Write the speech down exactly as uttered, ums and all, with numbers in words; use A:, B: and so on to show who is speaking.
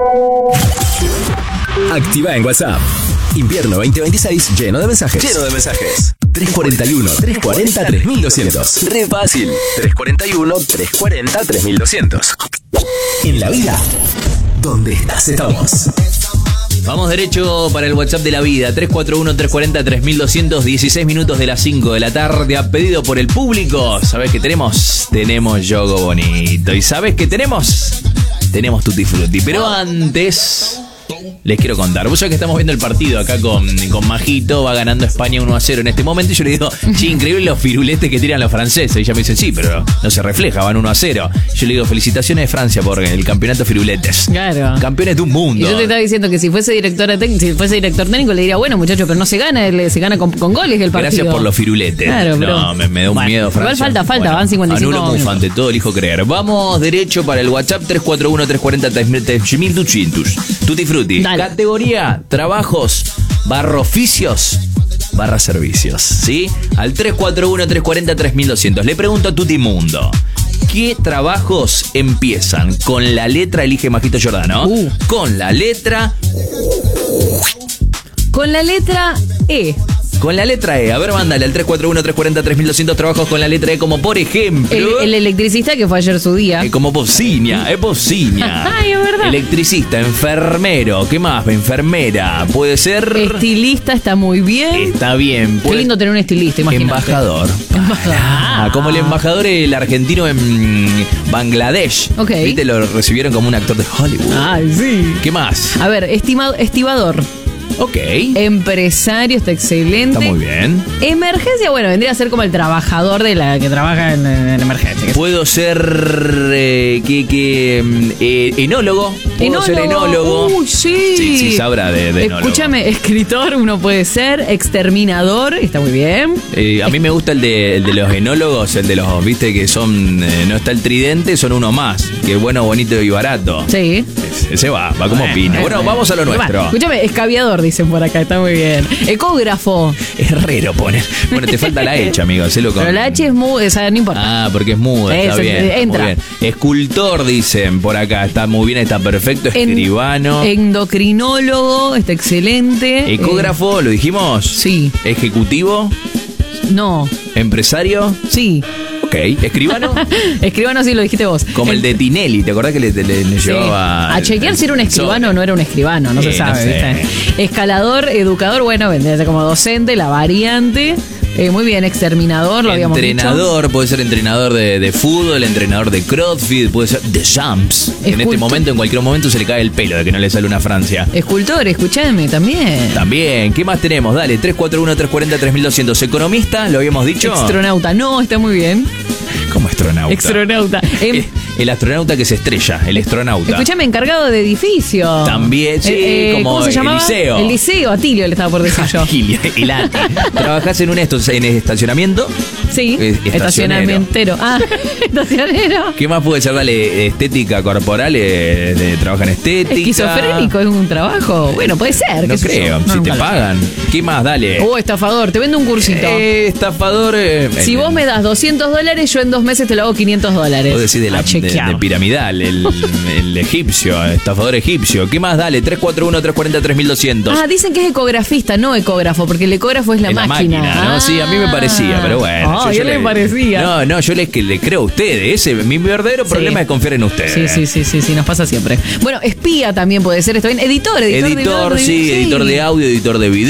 A: Activa en WhatsApp. Invierno veinte veintiséis lleno de mensajes. Lleno de mensajes. tres cuarenta y uno, tres cuarenta, tres mil doscientos. Re fácil. tres cuarenta y uno, tres cuarenta, tres mil doscientos. En la vida, donde estás, estamos.
B: Vamos derecho para el WhatsApp de la vida. tres cuatro uno, tres cuarenta, tres mil doscientos. dieciséis minutos de las cinco de la tarde. A pedido por el público. ¿Sabés qué tenemos? Tenemos yogo bonito. ¿Y sabés qué tenemos? Tenemos Tutti Frutti. Pero antes... les quiero contar. Vos sabés que estamos viendo el partido acá con, con Majito. Va ganando España uno a cero en este momento. Y yo le digo, sí, increíble los firuletes que tiran los franceses. Y ella me dice, sí, pero no se refleja, van uno a cero. Yo le digo, felicitaciones de Francia por el campeonato firuletes.
C: Claro.
B: Campeones de un mundo.
C: Y yo te estaba diciendo que si fuese director técnico, si fuese director técnico, le diría, bueno, muchachos, pero no se gana, se gana con, con goles el partido.
B: Gracias por los firuletes.
C: Claro, pero...
B: no, me, me da un
C: bueno,
B: miedo, Francia.
C: Igual falta, falta,
B: bueno,
C: van cincuenta y cinco
B: anulo
C: minutos.
B: Mufante, todo elijo creer. Vamos derecho para el WhatsApp tres cuatro uno, tres cuarenta, tres mil doscientos. Tutti Frutti.
C: Dale.
B: Categoría trabajos barra oficios barra servicios, ¿sí? Al tres cuatro uno, tres cuarenta, tres mil doscientos. Le pregunto a Tutti Mundo, ¿qué trabajos empiezan con la letra, elige Majito Giordano,
C: Uh.
B: con la letra...
C: Con la letra E.
B: Con la letra E. A ver, mándale al tres cuatro uno, tres cuarenta, tres mil doscientos trabajos con la letra E, como por ejemplo...
C: El, el electricista que fue ayer su día.
B: Eh, como bocina, es bocina.
C: Ay, es verdad.
B: Electricista, enfermero, ¿qué más? Enfermera, puede ser...
C: Estilista está muy bien.
B: Está bien.
C: Qué
B: puede-
C: lindo tener un estilista, imagínate.
B: Embajador.
C: Embajador.
B: Ah, como el embajador el argentino en Bangladesh.
C: Ok.
B: ¿Viste? Lo recibieron como un actor de Hollywood.
C: Ay, sí.
B: ¿Qué más?
C: A ver, estimado, estibador.
B: Ok.
C: Empresario, está excelente.
B: Está muy bien.
C: Emergencia, bueno, vendría a ser como el trabajador de la que trabaja en, en emergencia.
B: Puedo ser eh, que, que mm, eh, enólogo. Puedo ser enólogo.
C: Uy, sí.
B: Sí, sí, sabrá de, de enólogo.
C: Escúchame, escritor uno puede ser, exterminador, está muy bien.
B: Eh, a mí me gusta el de, el de los enólogos, el de los, viste, que son, eh, no está el tridente, son uno más, que es bueno, bonito y barato.
C: Sí.
B: Ese, ese va, va como pino. Bueno,
C: Eh,
B: vamos a lo
C: bueno,
B: nuestro.
C: Escúchame, escabiador, dicen por acá, está muy bien. Ecógrafo.
B: Herrero pone. Bueno, te falta la H, amigo, hacelo con...
C: Pero la H es muy, o sea, no importa.
B: Ah, porque es muda, está
C: Eso,
B: bien, está muy
C: entra.
B: bien. Escultor, dicen por acá, está muy bien, está perfecto.
C: En-
B: Escribano.
C: Endocrinólogo, está excelente.
B: Ecógrafo, ¿lo dijimos?
C: Sí.
B: Ejecutivo.
C: Eh, no.
B: Empresario.
C: Sí.
B: Ok. Escribano.
C: Escribano sí lo dijiste vos.
B: Como el de Tinelli, ¿te acordás que le, le- le
C: Sí.
B: llevaba...
C: A chequear si era un escribano o no era un escribano, no
B: Sí,
C: se sabe,
B: no sé.
C: ¿viste? Escalador, educador, bueno, vendría a ser como docente, la variante. Eh, muy bien, exterminador, lo habíamos
B: Entrenador, puede ser entrenador de, de fútbol, entrenador de CrossFit, puede ser de jumps. En este
C: Escultor.
B: momento, en cualquier momento, se le cae el pelo de que no le sale una Francia.
C: dicho. Escultor, escúchame, también.
B: También, ¿qué más tenemos? Dale, tres cuatro uno, tres cuarenta, tres mil doscientos. Economista, lo habíamos dicho.
C: Astronauta, no, está muy bien.
B: ¿Cómo astronauta?
C: Astronauta. Em,
B: Eh, El astronauta que se estrella, el astronauta.
C: escúchame, encargado de edificio.
B: También, sí,
C: Eh, eh,
B: como
C: ¿cómo se
B: el
C: llamaba?
B: liceo.
C: El liceo, Atilio le estaba por decir yo.
B: Gilio, el ATI. ¿Trabajás en un esto, en estacionamiento?
C: Sí,
B: Eh, estacionero.
C: estacionamientero. Ah, estacionero.
B: ¿Qué más puede ser? Dale, estética corporal, eh, de, trabaja en estética.
C: Esquizofrénico es un trabajo. Bueno, puede ser.
B: No
C: qué sé yo.
B: creo,
C: No,
B: si te
C: nunca lo
B: pagan. ¿Qué más? Dale.
C: sé. Oh, estafador, te vendo un cursito.
B: Eh, estafador. eh,
C: Si
B: eh,
C: vos me das doscientos dólares, yo en dos meses te lo hago quinientos dólares.
B: Vos decís de, la,
C: A
B: de,
C: chequear.
B: de piramidal, el, el egipcio, estafador egipcio. ¿Qué más? Dale, tres cuatro uno, tres cuarenta, tres mil doscientos.
C: Ah, dicen que es ecografista, no ecógrafo, porque el ecógrafo es la
B: Es la
C: máquina.
B: máquina, ¿no? Sí, a mí me parecía, pero bueno.
C: Ah, yo,
B: yo
C: le parecía.
B: No, no, yo les que le creo a ustedes. Ese, mi verdadero
C: Sí.
B: problema es confiar en ustedes.
C: Sí, sí, sí, sí, sí, nos pasa siempre. Bueno, espía también puede ser, está bien. Editor, editor, de
B: Editor,
C: video,
B: sí, editor de audio, editor de video.